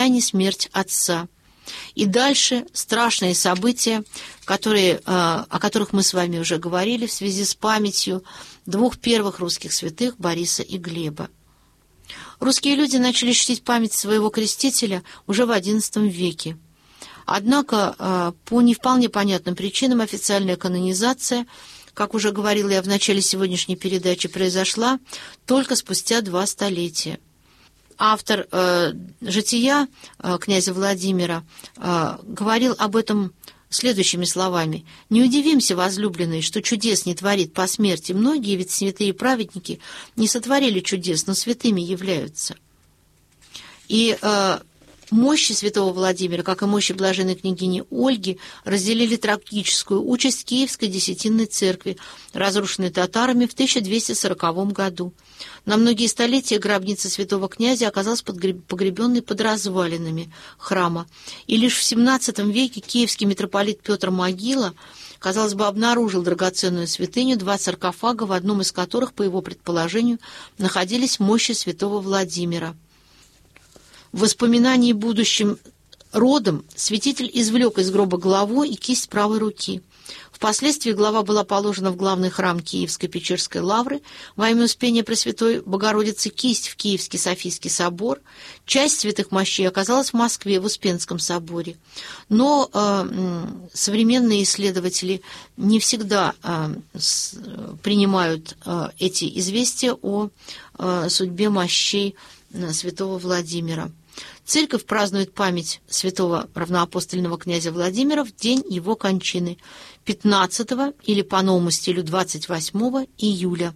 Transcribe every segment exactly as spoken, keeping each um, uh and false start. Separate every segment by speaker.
Speaker 1: не смерть отца. И дальше страшные события, которые, о которых мы с вами уже говорили в связи с памятью двух первых русских святых Бориса и Глеба. Русские люди начали чтить память своего крестителя уже в одиннадцатом веке. Однако по не вполне понятным причинам официальная канонизация, как уже говорила я в начале сегодняшней передачи, произошла только спустя два столетия. Автор э, «Жития» э, князя Владимира э, говорил об этом следующими словами. «Не удивимся, возлюбленные, что чудес не творит по смерти. Многие ведь святые праведники не сотворили чудес, но святыми являются». И э, мощи святого Владимира, как и мощи блаженной княгини Ольги, разделили трагическую участь Киевской Десятинной церкви, разрушенной татарами в тысяча двести сороковом году. На многие столетия гробница святого князя оказалась погребенной под развалинами храма. И лишь в семнадцатом веке киевский митрополит Петр Могила, казалось бы, обнаружил драгоценную святыню, два саркофага, в одном из которых, по его предположению, находились мощи святого Владимира. В воспоминании будущим родом святитель извлек из гроба главу и кисть правой руки. Впоследствии глава была положена в главный храм Киевской Печерской лавры во имя Успения Пресвятой Богородицы, кисть в Киевский Софийский собор. Часть святых мощей оказалась в Москве, в Успенском соборе. Но э, современные исследователи не всегда э, с, принимают э, эти известия о э, судьбе мощей э, святого Владимира. Церковь празднует память святого равноапостольного князя Владимира в день его кончины, пятнадцатого или по новому стилю двадцать восьмого июля.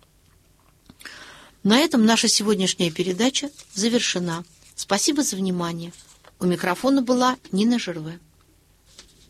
Speaker 1: На этом наша сегодняшняя передача завершена. Спасибо за внимание. У микрофона была Нина Жерве.